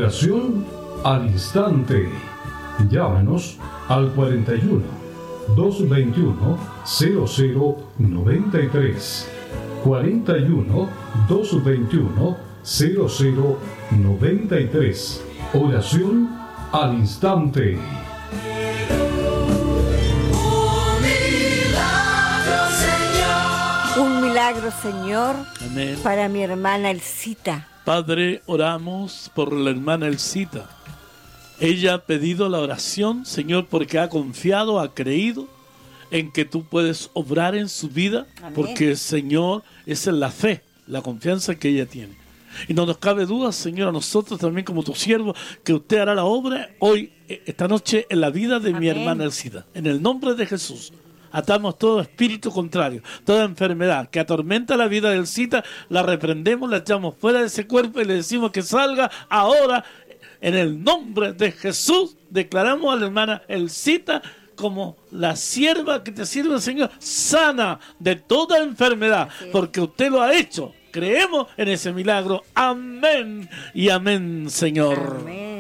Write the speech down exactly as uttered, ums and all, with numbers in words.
Oración al instante. Llámanos al cuarenta y uno, doscientos veintiuno, cero cero noventa y tres. cuarenta y uno, doscientos veintiuno, cero cero noventa y tres. Oración al instante. Un milagro, Señor, Amén. para mi hermana Elcita. Padre, oramos por la hermana Elcita. Ella ha pedido la oración, Señor, porque ha confiado, ha creído en que tú puedes obrar en su vida. Amén. Porque, Señor, esa es la fe, la confianza que ella tiene. Y no nos cabe duda, Señor, a nosotros también como tu siervo, que usted hará la obra hoy, esta noche, en la vida de Amén. Mi hermana Elcita. En el nombre de Jesús. Atamos todo espíritu contrario, toda enfermedad que atormenta la vida de Elcita, la reprendemos, la echamos fuera de ese cuerpo y le decimos que salga ahora. En el nombre de Jesús declaramos a la hermana Elcita como la sierva que te sirve, Señor, sana de toda enfermedad, porque usted lo ha hecho. Creemos en ese milagro. Amén y amén, Señor. Amén.